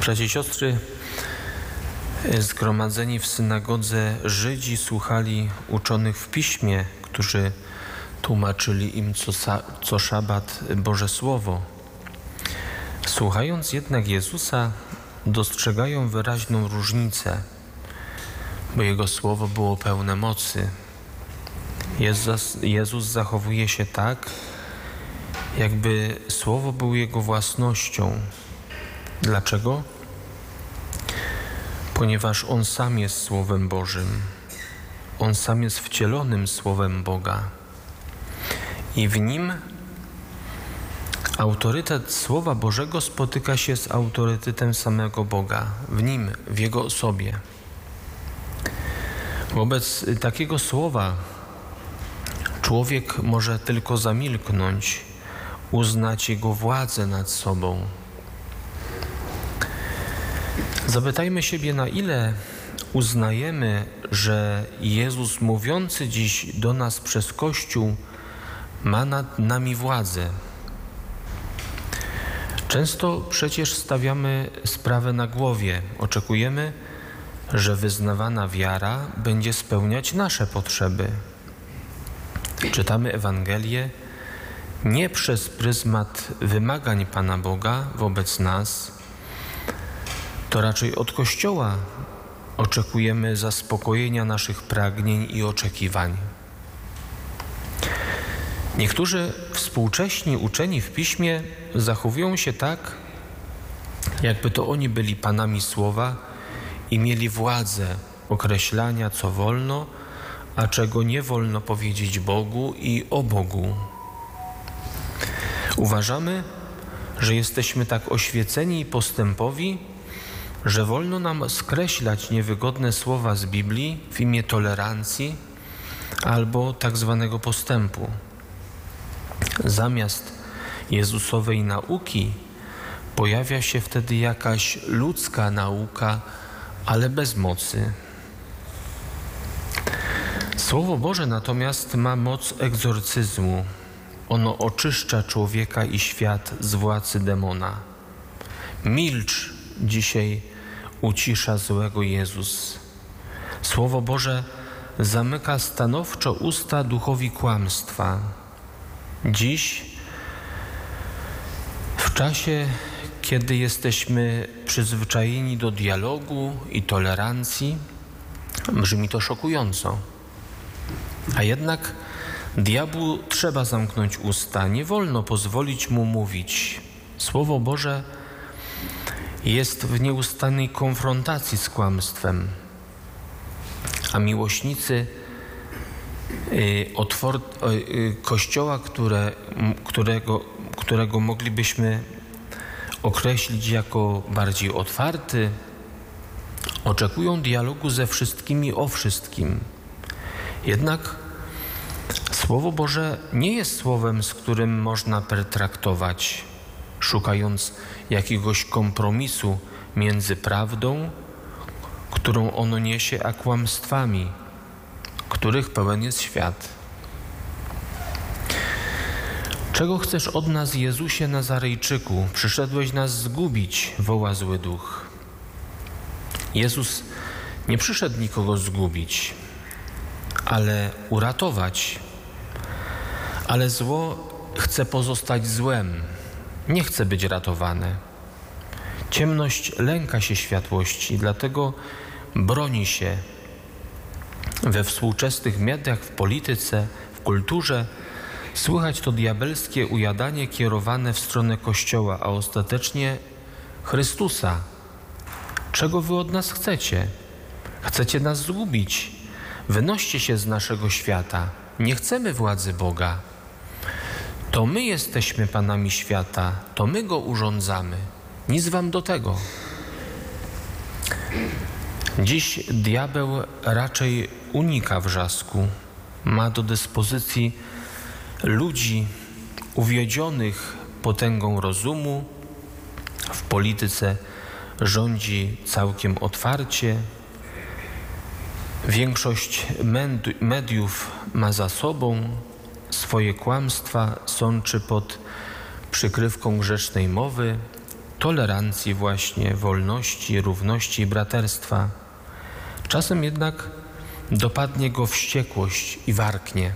Bracia i siostry, zgromadzeni w synagodze Żydzi słuchali uczonych w piśmie, którzy tłumaczyli im co szabat Boże Słowo. Słuchając jednak Jezusa, dostrzegają wyraźną różnicę, bo Jego Słowo było pełne mocy. Jezus zachowuje się tak, jakby Słowo było Jego własnością. Dlaczego? Ponieważ On sam jest Słowem Bożym. On sam jest wcielonym Słowem Boga. I w Nim autorytet Słowa Bożego spotyka się z autorytetem samego Boga. W Nim, w Jego osobie. Wobec takiego Słowa człowiek może tylko zamilknąć, uznać Jego władzę nad sobą. Zapytajmy siebie, na ile uznajemy, że Jezus mówiący dziś do nas przez Kościół ma nad nami władzę. Często przecież stawiamy sprawę na głowie. Oczekujemy, że wyznawana wiara będzie spełniać nasze potrzeby. Czytamy Ewangelię nie przez pryzmat wymagań Pana Boga wobec nas, to raczej od Kościoła oczekujemy zaspokojenia naszych pragnień i oczekiwań. Niektórzy współcześni uczeni w Piśmie zachowują się tak, jakby to oni byli panami Słowa i mieli władzę określania, co wolno, a czego nie wolno powiedzieć Bogu i o Bogu. Uważamy, że jesteśmy tak oświeceni i postępowi, że wolno nam skreślać niewygodne słowa z Biblii w imię tolerancji albo tak zwanego postępu. Zamiast Jezusowej nauki pojawia się wtedy jakaś ludzka nauka, ale bez mocy. Słowo Boże natomiast ma moc egzorcyzmu. Ono oczyszcza człowieka i świat z władzy demona. Milcz, dzisiaj ucisza złego Jezus. Słowo Boże zamyka stanowczo usta duchowi kłamstwa. Dziś, w czasie, kiedy jesteśmy przyzwyczajeni do dialogu i tolerancji, brzmi to szokująco. A jednak diabłu trzeba zamknąć usta, nie wolno pozwolić mu mówić. Słowo Boże jest w nieustannej konfrontacji z kłamstwem, a miłośnicy Kościoła, którego moglibyśmy określić jako bardziej otwarty, oczekują dialogu ze wszystkimi o wszystkim. Jednak Słowo Boże nie jest słowem, z którym można pertraktować, szukając jakiegoś kompromisu między prawdą, którą ono niesie, a kłamstwami, których pełen jest świat. Czego chcesz od nas, Jezusie Nazarejczyku? Przyszedłeś nas zgubić, woła zły duch. Jezus nie przyszedł nikogo zgubić, ale uratować. Ale zło chce pozostać złem, nie chce być ratowane. Ciemność lęka się światłości, dlatego broni się. We współczesnych mediach, w polityce, w kulturze słychać to diabelskie ujadanie kierowane w stronę Kościoła, a ostatecznie Chrystusa. Czego wy od nas chcecie? Chcecie nas zgubić. Wynoście się z naszego świata. Nie chcemy władzy Boga. To my jesteśmy panami świata, to my go urządzamy. Nic wam do tego. Dziś diabeł raczej unika wrzasku. Ma do dyspozycji ludzi uwiedzionych potęgą rozumu. W polityce rządzi całkiem otwarcie. Większość mediów ma za sobą, swoje kłamstwa sączy pod przykrywką grzecznej mowy, tolerancji właśnie, wolności, równości i braterstwa. Czasem jednak dopadnie go wściekłość i warknie.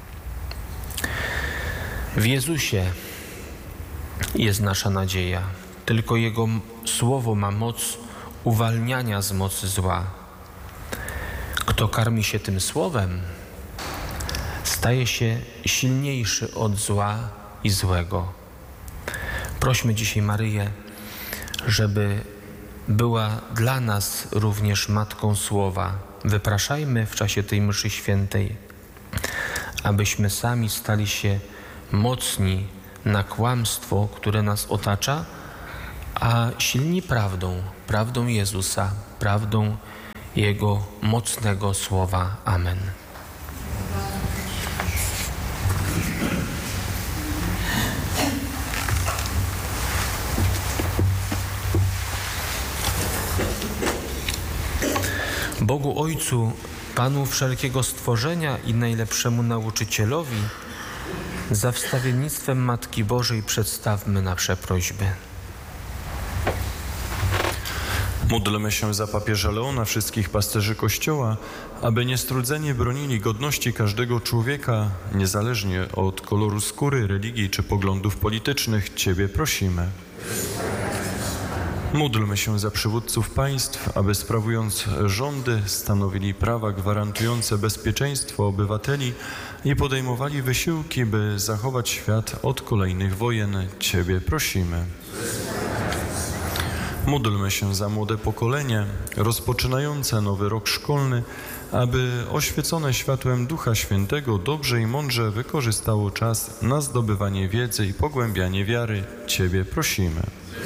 W Jezusie jest nasza nadzieja. Tylko Jego słowo ma moc uwalniania z mocy zła. Kto karmi się tym słowem, staje się silniejszy od zła i złego. Prośmy dzisiaj Maryję, żeby była dla nas również Matką Słowa. Wypraszajmy w czasie tej mszy świętej, abyśmy sami stali się mocni na kłamstwo, które nas otacza, a silni prawdą Jezusa, prawdą Jego mocnego słowa. Amen. Bogu Ojcu, Panu wszelkiego stworzenia i najlepszemu nauczycielowi, za wstawiennictwem Matki Bożej przedstawmy nasze prośby. Módlmy się za papieża Leona, wszystkich pasterzy Kościoła, aby niestrudzenie bronili godności każdego człowieka, niezależnie od koloru skóry, religii czy poglądów politycznych. Ciebie prosimy. Módlmy się za przywódców państw, aby sprawując rządy stanowili prawa gwarantujące bezpieczeństwo obywateli i podejmowali wysiłki, by zachować świat od kolejnych wojen. Ciebie prosimy. Módlmy się za młode pokolenie rozpoczynające nowy rok szkolny, aby oświecone światłem Ducha Świętego dobrze i mądrze wykorzystało czas na zdobywanie wiedzy i pogłębianie wiary. Ciebie prosimy.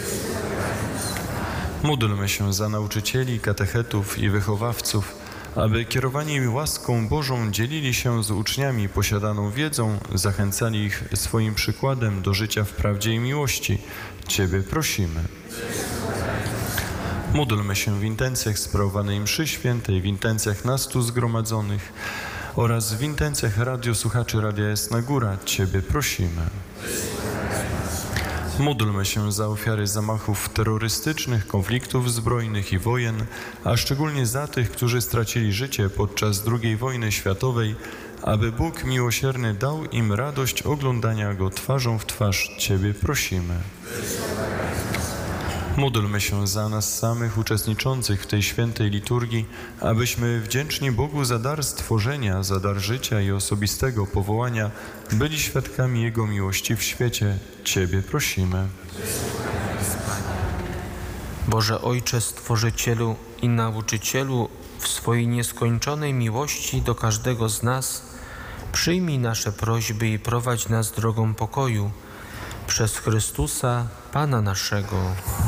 Módlmy się za nauczycieli, katechetów i wychowawców, aby kierowani łaską Bożą dzielili się z uczniami posiadaną wiedzą, zachęcali ich swoim przykładem do życia w prawdzie i miłości. Ciebie prosimy. Módlmy się w intencjach sprawowanej mszy świętej, w intencjach nas tu zgromadzonych oraz w intencjach radiosłuchaczy Radia Jasna Góra. Ciebie prosimy. Módlmy się za ofiary zamachów terrorystycznych, konfliktów zbrojnych i wojen, a szczególnie za tych, którzy stracili życie podczas II wojny światowej, aby Bóg miłosierny dał im radość oglądania Go twarzą w twarz. Ciebie prosimy. Módlmy się za nas samych uczestniczących w tej świętej liturgii, abyśmy wdzięczni Bogu za dar stworzenia, za dar życia i osobistego powołania byli świadkami Jego miłości w świecie. Ciebie prosimy. Boże Ojcze, Stworzycielu i Nauczycielu, w swojej nieskończonej miłości do każdego z nas przyjmij nasze prośby i prowadź nas drogą pokoju przez Chrystusa, Pana naszego.